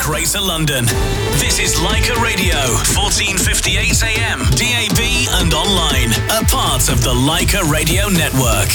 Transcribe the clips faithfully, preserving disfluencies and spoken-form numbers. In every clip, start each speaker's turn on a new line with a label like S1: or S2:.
S1: Greater London. This is Leica Radio, fourteen fifty-eight A M, D A B and online, a part of the Leica Radio Network.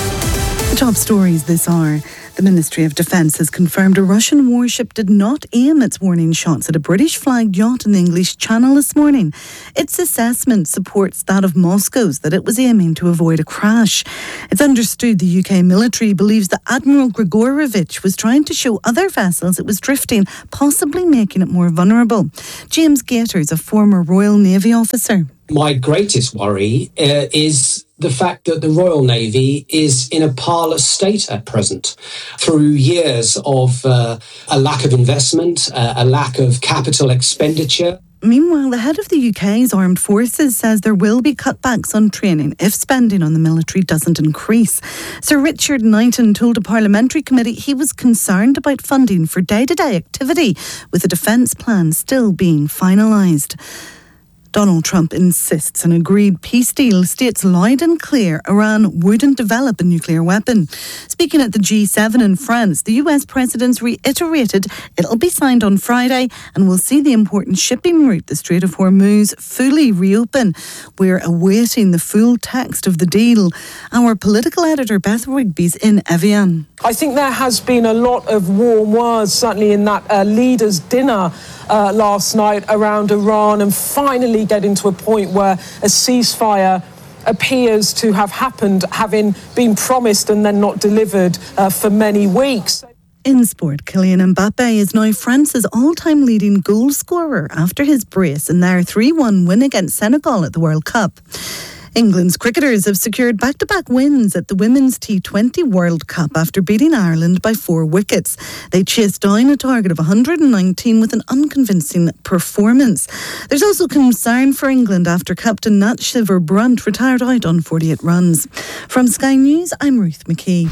S2: The top stories this hour. The Ministry of Defence has confirmed a Russian warship did not aim its warning shots at a British-flagged yacht in the English Channel this morning. Its assessment supports that of Moscow's, that it was aiming to avoid a crash. It's understood the U K military believes that Admiral Grigorovich was trying to show other vessels it was drifting, possibly making it more vulnerable. James Gators, a former Royal Navy officer.
S3: My greatest worry uh, is the fact that the Royal Navy is in a parlous state at present through years of uh, a lack of investment, uh, a lack of capital expenditure.
S2: Meanwhile, the head of the U K's armed forces says there will be cutbacks on training if spending on the military doesn't increase. Sir Richard Knighton told a parliamentary committee he was concerned about funding for day-to-day activity, with the defence plan still being finalised. Donald Trump insists an agreed peace deal states loud and clear Iran wouldn't develop a nuclear weapon. Speaking at the G seven in France, the U S president reiterated it'll be signed on Friday and will see the important shipping route, the Strait of Hormuz, fully reopen. We're awaiting the full text of the deal. Our political editor, Beth Rigby's in Evian.
S4: I think there has been a lot of warm words, certainly in that uh, leaders' dinner uh, last night around Iran, and finally getting to a point where a ceasefire appears to have happened, having been promised and then not delivered uh, for many weeks.
S2: In sport, Kylian Mbappe is now France's all-time leading goal scorer after his brace in their three one win against Senegal at the World Cup. England's cricketers have secured back-to-back wins at the Women's T twenty World Cup after beating Ireland by four wickets. They chased down a target of one hundred nineteen with an unconvincing performance. There's also concern for England after captain Nat Shiver-Brunt retired out on forty-eight runs. From Sky News, I'm Ruth McKee.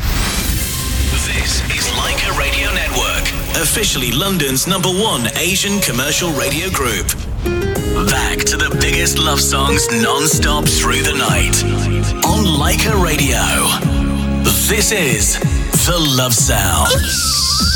S1: This is Leica Radio Network, officially London's number one Asian commercial radio group. Back to the biggest love songs non-stop through the night. On Leica Radio, this is The Love Sound.